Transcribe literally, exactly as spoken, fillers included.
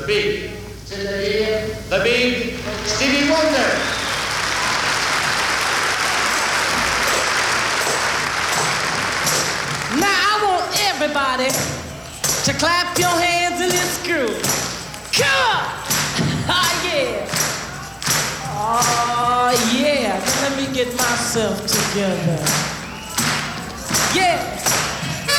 big. The big Stevie Wonder. Now I want everybody to clap your hands in this groove. Come on! Ah, yeah. Oh, yeah. Let me get myself together. Yeah.